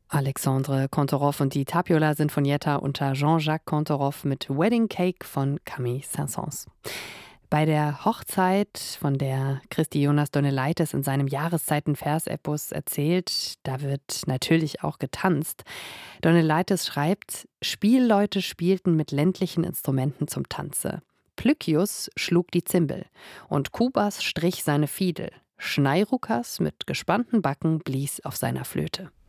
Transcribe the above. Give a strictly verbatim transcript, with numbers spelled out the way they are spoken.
Alexandre Kantorov und die Tapiola Sinfonietta unter Jean-Jacques Kantorov mit Wedding Cake von Camille Saint-Saëns. Bei der Hochzeit, von der Christi Jonas Donelaitis in seinem Jahreszeiten-Versepos erzählt, da wird natürlich auch getanzt. Donelaitis schreibt, Spielleute spielten mit ländlichen Instrumenten zum Tanze. Plykius schlug die Zimbel und Kubas strich seine Fiedel. Schneirukas mit gespannten Backen blies auf seiner Flöte.